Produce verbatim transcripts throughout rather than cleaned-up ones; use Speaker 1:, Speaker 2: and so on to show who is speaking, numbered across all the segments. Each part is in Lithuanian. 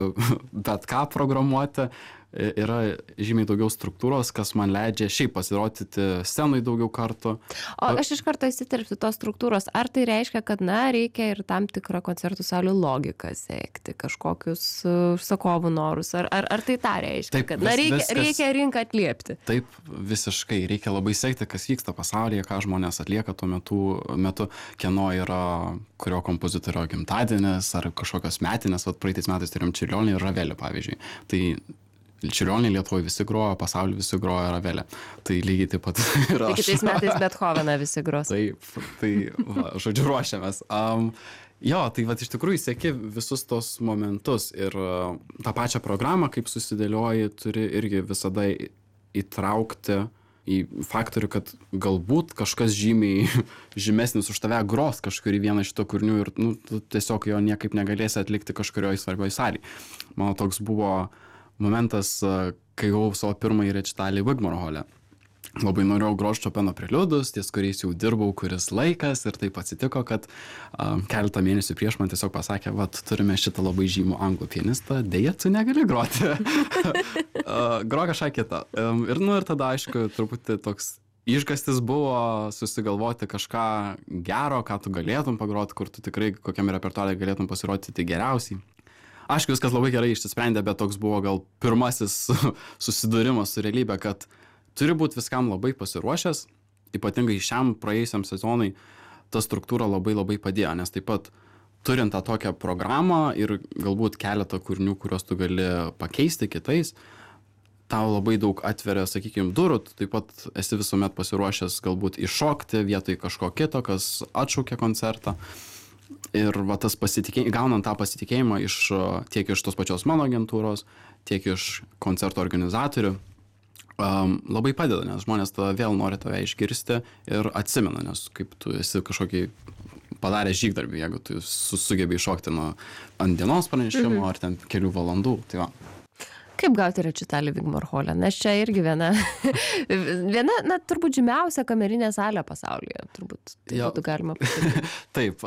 Speaker 1: bet ką programuoti, yra žymiai daugiau struktūros, kas man leidžia šiaip pasirodyti scenai daugiau kartų.
Speaker 2: O aš iš karto įsiterpsiu tos struktūros. Ar tai reiškia, kad, na, reikia ir tam tikrą koncertų salių logiką sekti, kažkokius užsakovų norus? Ar, ar, ar tai tą reiškia,
Speaker 1: Taip,
Speaker 2: kad, na, reikia,
Speaker 1: viskas,
Speaker 2: reikia rinką atliepti?
Speaker 1: Taip, visiškai. Reikia labai sekti, kas vyksta pasaulyje, ką žmonės atlieka tuo metu, metu kieno yra, kurio kompozitorio gimtadienis, ar kažkokios metinės. Vat praeitais metais turėjom Čiurlionį ir Ravelį, pavyzdžiui. Tai Čiurlionį Lietuvoje visi grojo, pasaulyje visi grojo Ravelę. Tai lygiai taip pat ir aš.
Speaker 2: Tai kitais metais Bethoveną visi gros.
Speaker 1: Taip, tai, va, žodžiu, ruošiamės. Um, jo, tai va, iš tikrųjų seki visus tos momentus ir uh, tą pačią programą, kaip susidėlioji, turi irgi visada įtraukti į faktorių, kad galbūt kažkas žymiai žymesnis už tave gros kažkurį vieną iš to kūrinių ir nu, tu tiesiog jo niekaip negalėsi atlikti kažkurioje svarbioje salėje. Mano toks buvo momentas, kai gavau savo pirmąjį rečitalį Wigmore hole. Labai norėjau groti Chopino preliudus, ties kuriais jau dirbau kuris laikas ir taip atsitiko, kad um, keletą mėnesių prieš man tiesiog pasakė, vat turime šitą labai žymų anglų pianistą, dėja, tu negali groti. uh, Gro kažką kitą. Um, ir, nu, ir tada, aišku, truputį toks išgastis buvo susigalvoti kažką gero, ką tu galėtum pagroti, kur tu tikrai kokiam repertuare galėtum pasirodyti geriausiai. Aišku, viskas labai gerai išsisprendė, bet toks buvo gal pirmasis susidūrimas su realybė, kad turi būti viskam labai pasiruošęs, ypatingai šiam praėjusiam sezonui ta struktūra labai labai padėjo, nes taip pat turint tą tokią programą ir galbūt keletą kūrinių, kuriuos tu gali pakeisti kitais, tau labai daug atveria, sakykime, durų, tu taip pat esi visuomet pasiruošęs galbūt iššokti vietoj kažko kito, kas atšaukia koncertą. Ir va, tas pasitikėjimas, gaunant tą pasitikėjimą iš, tiek iš tos pačios mano agentūros, tiek iš koncerto organizatorių, um, labai padeda, nes žmonės tada vėl nori tave išgirsti ir atsimena, nes kaip tu esi kažkokį padaręs žygdarbį, jeigu tu sugebėjai iššokti nuo ant dienos pranešimo mhm. ar ten kelių valandų. Tai va.
Speaker 2: Kaip gauti rečitalį Wigmore hole? Nes čia irgi viena, viena, na, turbūt žymiausia kamerinė salė pasaulyje, turbūt tai būtų galima pasakyti.
Speaker 1: Taip,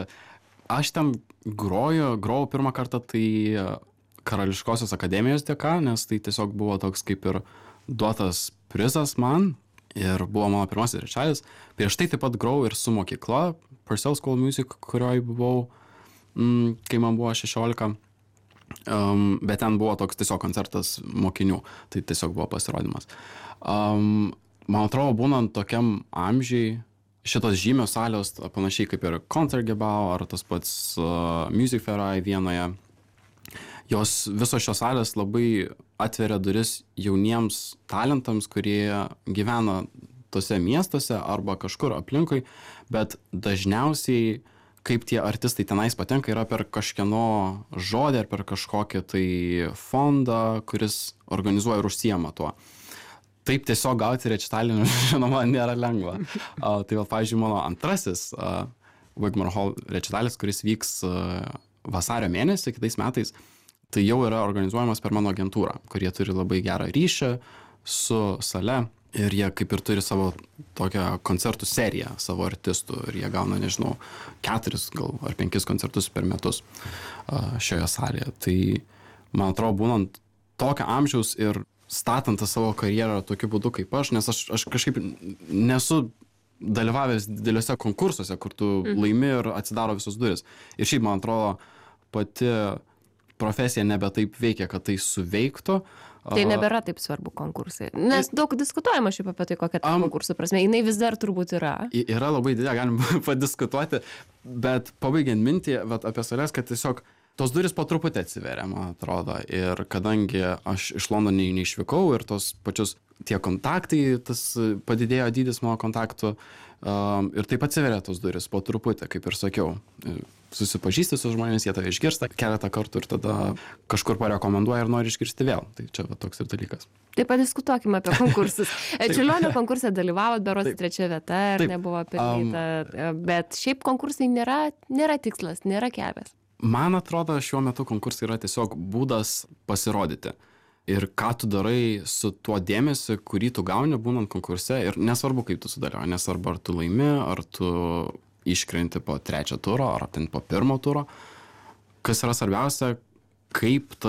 Speaker 1: aš ten groju, grojau pirmą kartą tai Karališkosios akademijos dėka, nes tai tiesiog buvo toks kaip ir duotas prizas man ir buvo mano pirmasis rečitalis. Prieš tai taip pat grojau ir su mokykla, Purcell School Music, kurioje buvau, mm, kai man buvo šešiolika. Um, bet ten buvo toks tiesiog koncertas mokinių, tai tiesiog buvo pasirodymas. Um, man atrodo, būnant tokiam amžiai, šitos žymios salės, panašiai kaip ir Concertgebouw ar tas pats uh, Music Fair Vienoje, jos visos šios salės labai atveria duris jauniems talentams, kurie gyvena tose miestuose arba kažkur aplinkui, bet dažniausiai kaip tie artistai tenais patenka, yra per kažkieno žodį ar per kažkokį tai fondą, kuris organizuoja ir užsiema tuo. Taip tiesiog gauti rečitalį, žinoma, nėra lengva. Uh, tai, va, pavyzdžiui, mano antrasis uh, Wigmore hole rečitalis, kuris vyks uh, vasario mėnesį kitais metais, tai jau yra organizuojamas per mano agentūrą, kurie turi labai gerą ryšį su sale. Ir jie kaip ir turi savo tokią koncertų seriją savo artistų ir jie gauna, nežinau, keturis gal ar penkis koncertus per metus uh, šioje salėje. Tai, man atrodo, būnant tokio amžiaus ir statant savo karjerą tokiu būdu kaip aš, nes aš, aš kažkaip nesu dalyvavęs dideliuose konkursuose, kur tu laimi ir atsidaro visos duris. Ir šiaip, man atrodo, pati profesija nebe taip veikia, kad tai suveiktų.
Speaker 2: Tai nebėra taip svarbu konkursai. Nes daug diskutuojama šiaip apie tai, kokia ta um, konkursų prasme. Jinai vis dar turbūt yra.
Speaker 1: Yra labai didelė, galim padiskutuoti, bet pabaigiant mintį vat, apie sales, kad tiesiog tos duris po truputį atsiveria, man atrodo. Ir kadangi aš iš Londono neišvykau ir tos pačius tie kontaktai, tas padidėjo dydis mano kontaktų um, ir taip atsiveria tos duris po truputį, kaip ir sakiau. Susipažįsti su žmonėmis, jie tave išgirsta keletą kartų ir tada kažkur parekomenduoja ir nori išgirsti vėl. Tai čia va, toks ir dalykas.
Speaker 2: Taip padiskutuokime apie konkursus. Čiurlionio konkurse dalyvavot, berods trečia vieta ir taip. Nebuvo pelnyta. Um, bet šiaip konkursai nėra, nėra tikslas, nėra kelias.
Speaker 1: Man atrodo, šiuo metu konkursai yra tiesiog būdas pasirodyti. Ir ką tu darai su tuo dėmesiu, kurį tu gauni būnant konkurse. Ir nesvarbu, kaip tu sudalyvauji, nesvarbu, ar tu laimi, ar tu iškrenti po trečio turo, ar ten po pirmo turo. Kas yra svarbiausia, kaip ta